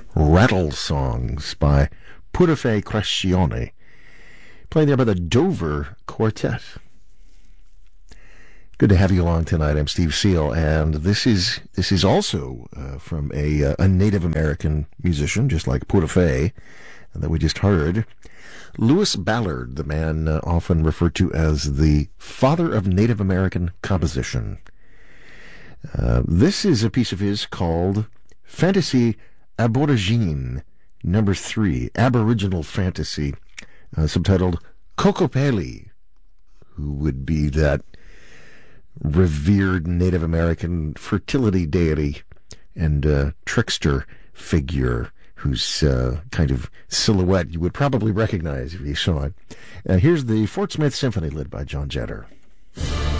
Rattle Songs by Purife Crescione, playing there by the Dover Quartet. Good to have you along tonight. I'm Steve Seal, and this is also from a Native American musician, just like Purife, that we just heard. Lewis Ballard, the man often referred to as the father of Native American composition. This is a piece of his called Fantasy Aborigine, number 3, Aboriginal Fantasy, subtitled Kokopelli, who would be that revered Native American fertility deity and trickster figure whose kind of silhouette you would probably recognize if you saw it. Here's the Fort Smith Symphony led by John Jetter.